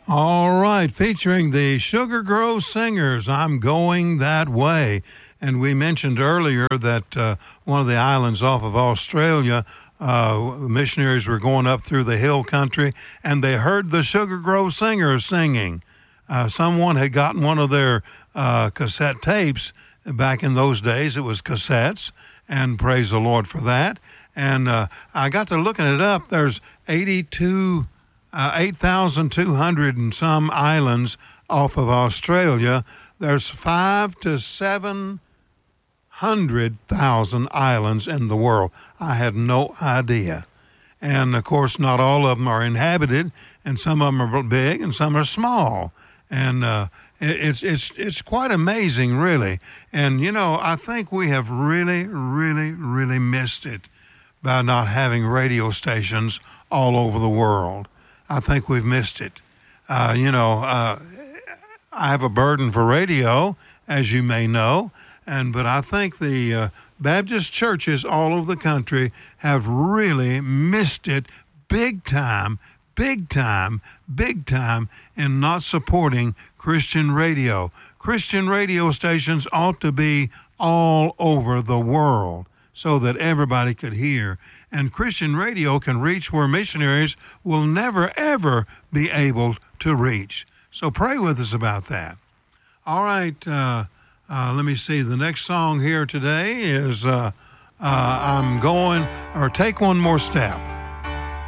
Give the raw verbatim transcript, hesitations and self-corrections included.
All right, featuring the Sugar Grove Singers, I'm Going That Way. And we mentioned earlier that uh, one of the islands off of Australia, uh, missionaries were going up through the hill country, and they heard the Sugar Grove Singers singing. Uh, someone had gotten one of their uh, cassette tapes. Back in those days, it was cassettes, and praise the Lord for that. And uh, I got to looking it up. There's eighty-two... Uh, eight thousand two hundred and some islands off of Australia. There's five to seven hundred thousand islands in the world. I had no idea. And of course, not all of them are inhabited, and some of them are big and some are small. And uh, it, it's it's it's quite amazing, really. And you know, I think we have really, really, really missed it by not having radio stations all over the world. I think we've missed it. Uh, you know, uh, I have a burden for radio, as you may know, and but I think the uh, Baptist churches all over the country have really missed it big time, big time, big time in not supporting Christian radio. Christian radio stations ought to be all over the world so that everybody could hear. And Christian radio can reach where missionaries will never, ever be able to reach. So pray with us about that. All right, uh, uh, let me see. The next song here today is uh, uh, I'm Going, or Take One More Step.